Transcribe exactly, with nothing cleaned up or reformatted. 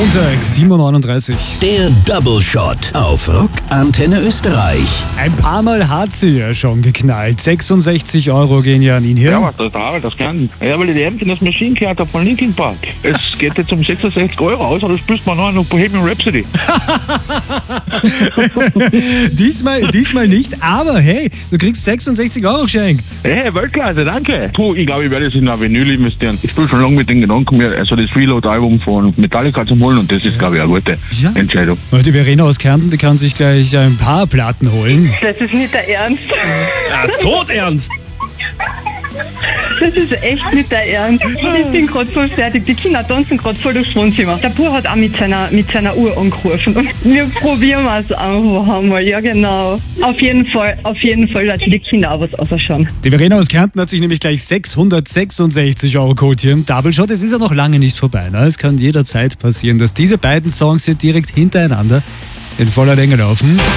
Montag, sieben Uhr neununddreißig. Der Double Shot auf Rock Antenne Österreich. Ein paar Mal hat sie ja schon geknallt. sechsundsechzig Euro gehen ja an ihn her. Ja, was total, das kann. Ja, weil ich die Hemd in das Machine gehört habe von Linkin Park. Es geht jetzt um sechsundsechzig Euro aus, aber du spielst mal noch Bohemian Rhapsody. diesmal, diesmal nicht, aber hey, du kriegst sechsundsechzig Euro geschenkt. Hey, Weltklasse, danke. Puh, ich glaube, ich werde jetzt in ein Vinyl investieren. Ich spiele schon lange mit den Gedanken, mir also das Reload-Album von Metallica zu holen und das ist, glaube ich, eine gute ja. Entscheidung. Und die Verena aus Kärnten, die kann sich gleich ein paar Platten holen. Das ist nicht der Ernst. Ja, todernst. Das ist echt nicht der Ernst. Ich bin gerade voll fertig. Die Kinder tanzen gerade voll durchs Wohnzimmer. Der Bub hat auch mit seiner, mit seiner Uhr angerufen. Und wir probieren es einfach einmal. Ja, genau. Auf jeden Fall, auf jeden Fall, dass die Kinder auch was ausschauen. Die Verena aus Kärnten hat sich nämlich gleich sechshundertsechsundsechzig Euro geholt hier im Double Shot. Es ist ja noch lange nicht vorbei. Ne? Es kann jederzeit passieren, dass diese beiden Songs hier direkt hintereinander in voller Länge laufen.